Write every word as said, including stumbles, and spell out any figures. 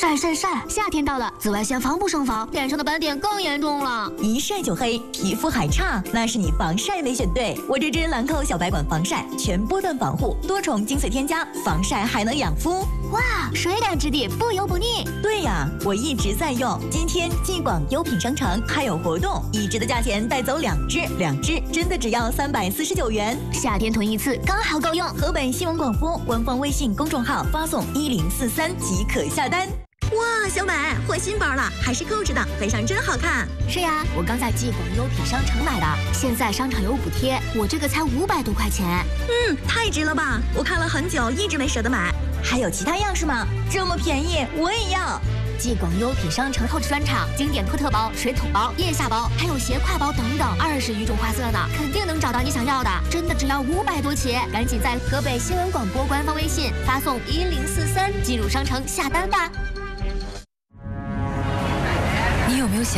晒晒晒！夏天到了，紫外线防不胜防，脸上的斑点更严重了。 一晒就黑，皮肤还差，那是你防晒没选对。我这支兰蔻小白管防晒，全波段防护，多重精粹添加，防晒还能养肤。 哇，水感质地，不油不腻。 对呀，我一直在用。今天继广优品商城还有活动，一支的价钱带走两支，两支真的只要三百四十九元。 夏天囤一次刚好够用。 河北新闻广播官方微信公众号发送一零四三即可下单。哇，小美换新包了，还是扣着的，背上真好看。 是呀，我刚在继广优品商城买的，现在商场有补贴，我这个才五百多块钱。 嗯，太值了吧！我看了很久，一直没舍得买。还有其他样式吗？这么便宜，我也要。 继广优品商城 Coach 专场经典托特包、水桶包、腋下包，还有斜挎包等等，二十余种花色呢，肯定能找到你想要的。真的只要五百多起，赶紧在河北新闻广播官方微信发送一零四三进入商城下单吧。 你有没有想